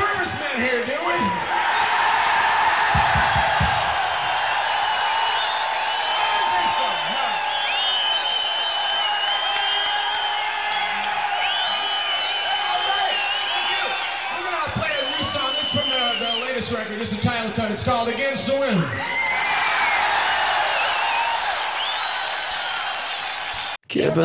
servicemen here, do we? I don't think so, no. All right, thank you. We're going to play a new song. This is from the latest record. This is a title cut. It's called Against the Wind.